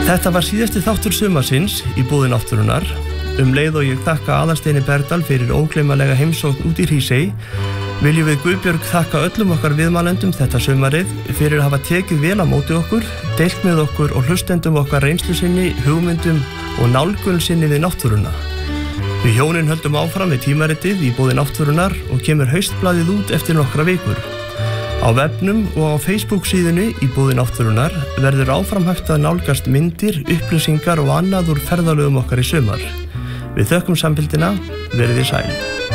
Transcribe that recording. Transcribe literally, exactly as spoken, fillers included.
Þetta var síðasti þáttur sumarsins í búði náttúrunnar. Um leið og ég þakka Aðalsteini Berdal fyrir ógleymanlega heimsókn út í Hrísey, viljum við Guðbjörg þakka öllum okkar viðmælendum þetta sumarið fyrir að hafa tekið vel á móti okkur, deilt með okkur og hlustendum okkar reynslu sinni, hugmyndum og nálgun sinni við náttúruna. Við hjónin höldum áfram við tímaritið í búði náttúrunnar og kemur haustblaðið út eftir nokkra vikur. Á vefnum og á Facebook síðunni í búði náttúrunnar verður áfram hægt að nálgast myndir, upplýsingar og annað úr ferðalögum okkar í sumar. Við þökkum samfylgdina, verið þið sæl.